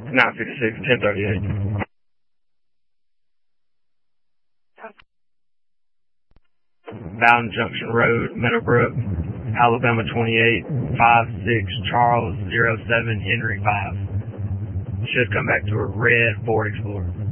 956, 1038. Bowden Junction Road, Meadowbrook, Alabama 28, 56 Charles 07 Henry 5. Should come back to a red Ford Explorer.